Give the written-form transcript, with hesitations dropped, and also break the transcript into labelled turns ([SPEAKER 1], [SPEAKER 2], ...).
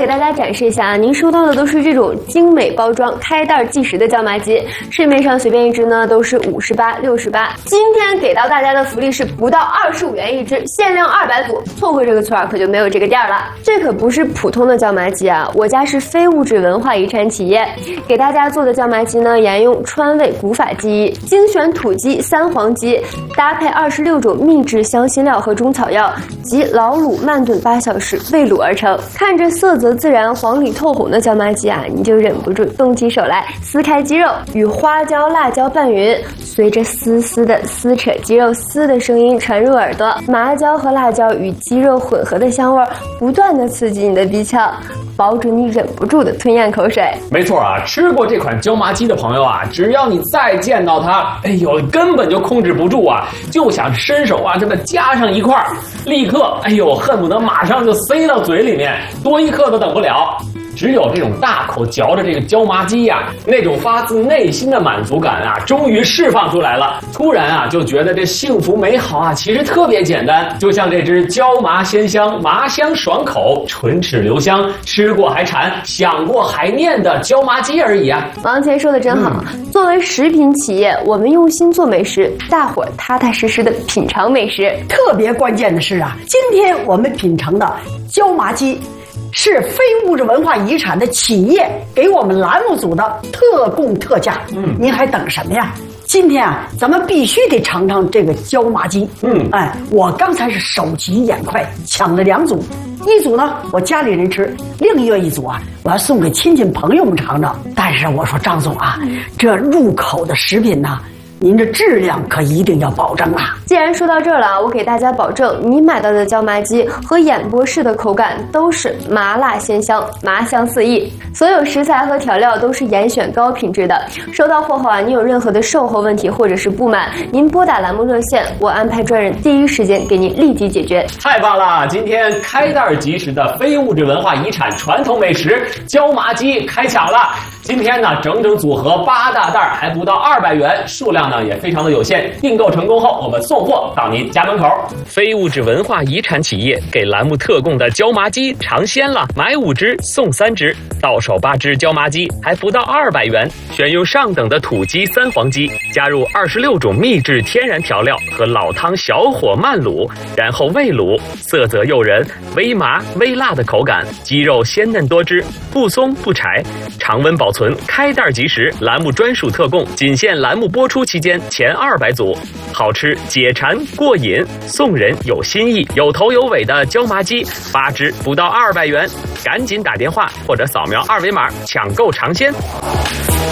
[SPEAKER 1] 给大家展示一下啊，您收到的都是这种精美包装、开袋即食的椒麻鸡，市面上随便一只呢都是58、68。今天给到大家的福利是不到25元一只，限量200组，错过这个村可就没有这个店了。这可不是普通的椒麻鸡啊，我家是非物质文化遗产企业，给大家做的椒麻鸡呢，沿用川味古法技艺，精选土鸡、三黄鸡，搭配26种秘制香辛料和中草药，及老卤慢炖8小时煨卤而成。看着色泽自然、黄里透红的椒麻鸡啊，你就忍不住动起手来撕开鸡肉，与花椒、辣椒拌匀，随着丝丝的撕扯鸡肉丝的声音传入耳朵，麻椒和辣椒与鸡肉混合的香味不断的刺激你的鼻腔，保准你忍不住的吞咽口水。
[SPEAKER 2] 没错啊，吃过这款椒麻鸡的朋友啊，只要你再见到它，哎呦，根本就控制不住啊，就想伸手啊，这么夹上一块，立刻，哎呦，恨不得马上就塞到嘴里面，多一刻都等不了。只有这种大口嚼着这个椒麻鸡呀，那种发自内心的满足感啊，终于释放出来了。突然啊，就觉得这幸福美好啊，其实特别简单，就像这只椒麻鲜香、麻香爽口、唇齿留香、吃过还馋、想过还念的椒麻鸡而已啊。
[SPEAKER 1] 王乾说的真好，作为食品企业，我们用心做美食，大伙儿踏踏实实的品尝美食。
[SPEAKER 3] 特别关键的是啊，今天我们品尝的椒麻鸡是非物质文化遗产的企业给我们栏目组的特供特价。您还等什么呀？今天啊，咱们必须得尝尝这个椒麻鸡。我刚才是手疾眼快，抢了2组，一组呢我家里人吃，另一组啊我要送给亲戚朋友们尝尝。但是我说张总啊，这入口的食品呢，您的质量可一定要保证啊！
[SPEAKER 1] 既然说到这儿了，我给大家保证，你买到的椒麻鸡和演播室的口感都是麻辣鲜香、麻香四溢，所有食材和调料都是严选高品质的。收到货后啊，你有任何的售后问题或者是不满，您拨打栏目热线，我安排专人第一时间给您立即解决。
[SPEAKER 2] 太棒了！今天开袋即食的非物质文化遗产传统美食椒麻鸡开抢了。今天呢，整整组合8大袋，还不到200元，数量呢也非常的有限。订购成功后，我们送货到您家门口。
[SPEAKER 4] 非物质文化遗产企业给栏目特供的椒麻鸡尝鲜了，买5只送3只，到手8只椒麻鸡还不到200元。选用上等的土鸡、三黄鸡，加入26种秘制天然调料和老汤小火慢卤，然后煨卤，色泽诱人，微麻微辣的口感，鸡肉鲜嫩多汁，不松不柴，常温保存，开袋即食。栏目专属特供，仅限栏目播出期间前200组，好吃解馋过瘾，送人有新意，有头有尾的椒麻鸡8只不到200元，赶紧打电话或者扫描2维码抢购尝鲜。